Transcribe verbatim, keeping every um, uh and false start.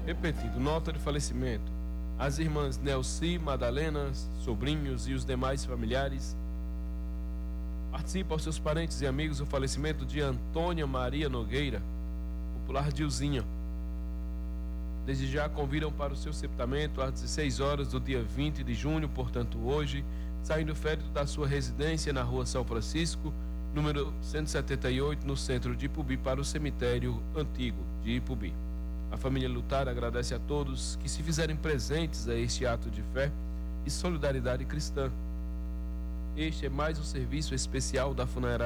Repetido, nota de falecimento. As irmãs Nelci, Madalena, sobrinhos e os demais familiares. Participa aos seus parentes e amigos o falecimento de Antônia Maria Nogueira, popular Dilzinha. Desde já convidam para o seu sepultamento às dezesseis horas do dia vinte de junho, portanto hoje, saindo féretro da sua residência na rua São Francisco, número cento e setenta e oito, no centro de Ipubi, para o cemitério antigo de Ipubi. A família lutar agradece a todos que se fizerem presentes a este ato de fé e solidariedade cristã. Este é mais um serviço especial da funerária